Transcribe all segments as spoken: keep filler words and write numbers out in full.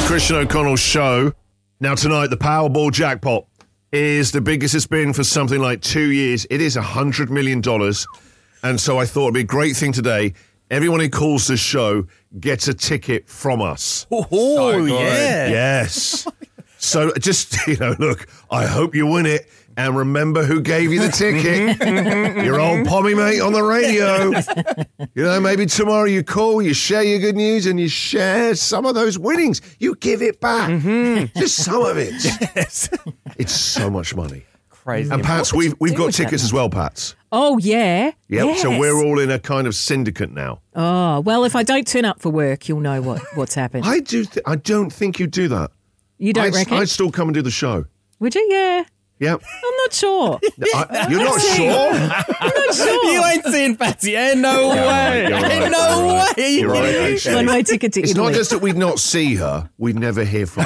Christian O'Connell show. Now tonight, the Powerball jackpot is the biggest it's been for something like two years. It is one hundred million dollars. And so I thought it'd be a great thing today. Everyone who calls this show gets a ticket from us. Oh, so yeah. Yes. So just, you know, look, I hope you win it. And remember who gave you the ticket. Your old pommy mate on the radio. You know, maybe tomorrow you call, you share your good news, and you share some of those winnings. You give it back. Mm-hmm. Just some of it. Yes. It's so much money. Crazy. And Pats, we've, we've got tickets as well, Pats. Oh, yeah. Yep. Yes. So we're all in a kind of syndicate now. Oh, well, if I don't turn up for work, you'll know what, what's happened. I do. Th- I don't think you'd do that. You don't I'd, reckon? I'd still come and do the show. Would you? Yeah. Yep. I'm not sure. I, you're not sure? I'm not sure. You ain't seeing Patsy. Ain't no way. You're right, Ain't no you're right. way. You're right, actually. One-way ticket to It's Italy. not just that we'd not see her, we'd never hear from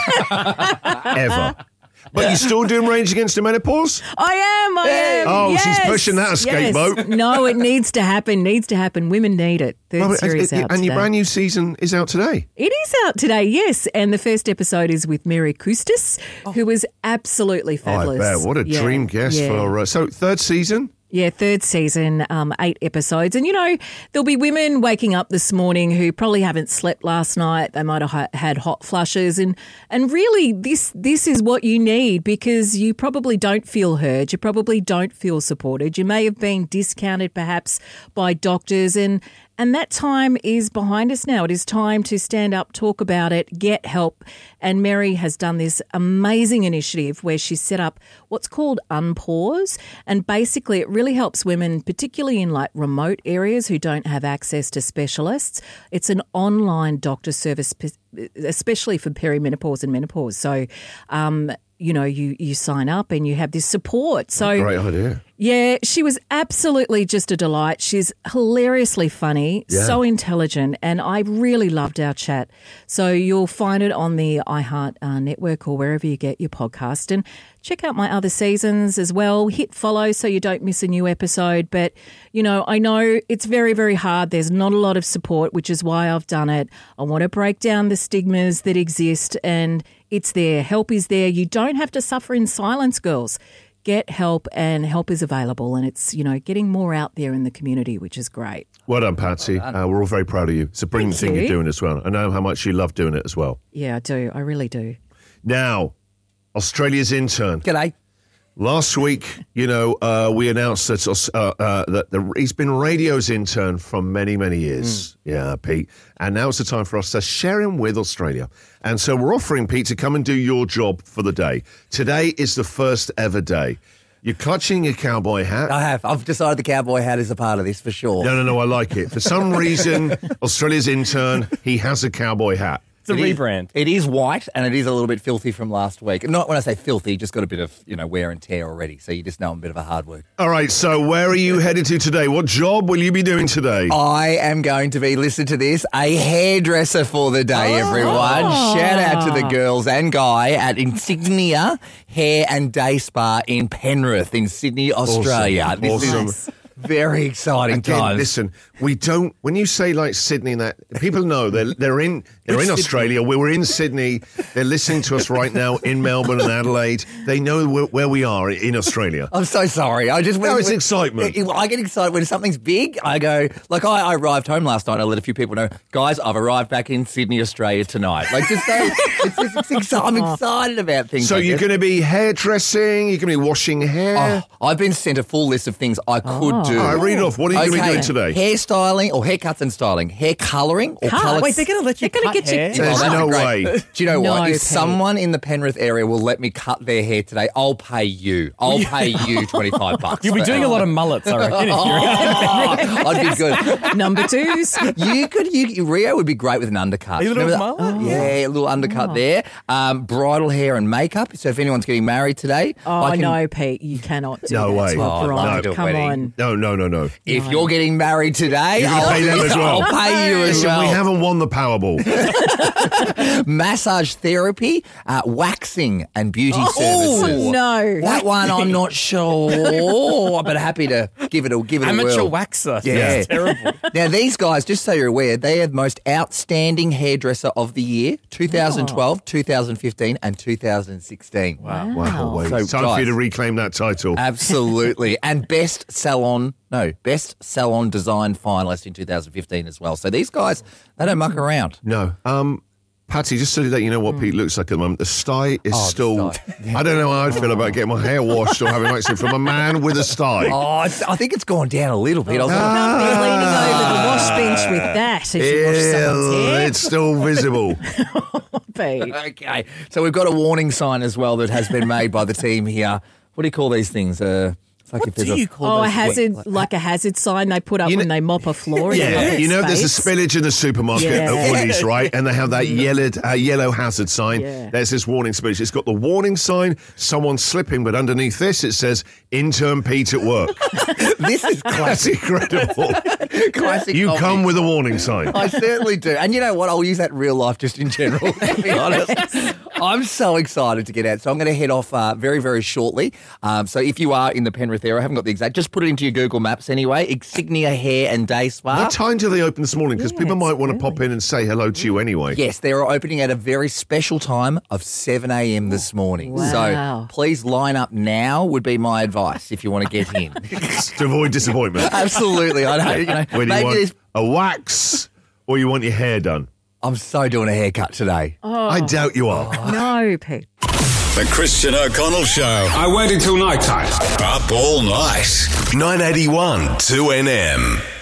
her. Ever. But you're still doing Rage Against the Menopause? I am, I am. Oh, yes, she's pushing that escape yes. boat. No, it needs to happen, needs to happen. Women need it. Third Well, series and out and your today. brand new season is out today. It is out today, yes. And the first episode is with Mary Kustis, who was absolutely fabulous. Oh, I bet. What a Yeah, dream guest yeah. for... Uh, so, third season? Yeah, third season, um, eight episodes. And, you know, there'll be women waking up this morning who probably haven't slept last night. They might have ha- had hot flushes. And, and really, this this is what you need because you probably don't feel heard. You probably don't feel supported. You may have been discounted perhaps by doctors. And, and that time is behind us now. It is time to stand up, talk about it, get help. And Mary has done this amazing initiative where she's set up what's called Unpause. And basically it really helps women, particularly in like remote areas who don't have access to specialists. It's an online doctor service, especially for perimenopause and menopause. So, um, you know, you, you sign up and you have this support. So Great idea. yeah, she was absolutely just a delight. She's hilariously funny, Yeah. so intelligent, and I really loved our chat. So you'll find it on the iHeart uh, network or wherever you get your podcast. And check out my other seasons as well. Hit follow so you don't miss a new episode. But, you know, I know it's very, very hard. There's not a lot of support, which is why I've done it. I want to break down the stigmas that exist, and it's there. Help is there. You don't have to suffer in silence, girls. Get help, and help is available, and it's, you know, getting more out there in the community, which is great. Well done, Patsy. Uh, we're all very proud of you. It's a brilliant Thank thing you. you're doing as well. I know how much you love doing it as well. Yeah, I do. I really do. Now, Australia's intern. G'day. Last week, you know, uh, we announced that, uh, uh, that the, he's been radio's intern for many, many years. Mm. Yeah, Pete. And now it's the time for us to share him with Australia. And so we're offering, Pete, to come and do your job for the day. Today is the first ever day. You're clutching your cowboy hat. I have. I've decided the cowboy hat is a part of this for sure. No, no, no, I like it. For some reason, Australia's intern, he has a cowboy hat. It's a It is- rebrand. It is white and it is a little bit filthy from last week. Not when I say filthy, just got a bit of, you know, wear and tear already. So you just know I'm a bit of a hard work. All right, so where are you headed to today? What job will you be doing today? I am going to be, listen to this, a hairdresser for the day, everyone. Shout out to the girls and guy at Insignia Hair and Day Spa in Penrith in Sydney, Australia. Awesome. This Awesome. is very exciting Again, times. listen, we don't. When you say like Sydney, and that people know they're they're in they're in Australia. We were in Sydney. They're listening to us right now in Melbourne and Adelaide. They know where, where we are in Australia. I'm so sorry. I just No, it's excitement. I get excited when something's big. I go like I, I arrived home last night. I let a few people know, guys, I've arrived back in Sydney, Australia tonight. Like just so it's just it's exci- I'm excited about things. So like you're this. going to be hairdressing. You're going to be washing hair. Oh, I've been sent a full list of things I could do. All right, read off. What are you going to be doing today? Hairstyling or haircuts and styling, hair colouring or Cut? colour. Wait, they're going to let you They're gonna cut get you- hair? There's Oh, that'd no be great. way. Do you know No, what? If Pete. someone in the Penrith area will let me cut their hair today, I'll pay you. I'll pay you twenty-five bucks. You'll be for doing a hour. lot of mullets, I reckon, if you're Oh, I'd be good. Number twos. You could, you, Rio would be great with an undercut. A little Remember mullet? that? Yeah, a little undercut there. Um, bridal hair and makeup. So if anyone's getting married today, Oh, I can, no, Pete, you cannot do No that way. to a Oh, bride. no. Come Wedding. on. No, no, no, no. if you're getting married today, You can I'll pay them as well. I'll pay you as Listen, well. we haven't won the Powerball. Massage therapy, uh, waxing and beauty Oh, services. no. That one I'm not sure, but happy to give it a give it a amateur whirl. waxer. Yeah. That's terrible. Now, these guys, just so you're aware, they are the most outstanding hairdresser of the year, twenty twelve, twenty fifteen and two thousand sixteen. Wow. Wow, wait. So, Time for you guys- to reclaim that title. Absolutely. And best salon, no, best salon design finalist in two thousand fifteen as well. So these guys, they don't muck around. No. Um, Patty, just so that you know what Pete looks like at the moment, the sty is Oh, the still... sty. I don't know how I'd feel about getting my hair washed or having waxing from a man with a sty. Oh, it's, I think it's gone down a little bit. I was like, Can't be leaning over the wash bench with that as you wash someone's Ew, hair. it's still visible. Pete. okay. So we've got a warning sign as well that has been made by the team here. What do you call these things? Uh, it's like What if there's do a- you call Oh, those a hazard, things? like a hazard sign they put up You when know- they mop a floor in a Yeah, public you know, there's a space. spillage in the supermarket Yeah. at Woolies, right? And they have that yellow, uh, yellow hazard sign. Yeah. There's this warning spillage. It's got the warning sign, someone's slipping, but underneath this it says, intern Pete at work. This is That's classic. incredible. classic You comedy. come with a warning sign. I certainly do. And you know what? I'll use that in real life just in general, to be honest. I'm so excited to get out. So I'm going to head off uh, very, very shortly. Um, so if you are in the Penrith area, I haven't got the exact, just put it into your Google Maps anyway. Insignia Hair and Day Spa. What time do they open this morning? Because Yeah, people might it's want to early. pop in and say hello to you anyway. Yes, they're opening at a very special time of seven a.m. this morning. Wow. So please line up now would be my advice if you want to get in. To avoid disappointment. Absolutely. I know. You know Whether you maybe want there's- a wax or you want your hair done. I'm so doing a haircut today. I doubt you are. No, Pete. The Christian O'Connell Show. I waited till night time. Up all night. nine eighty-one two N M.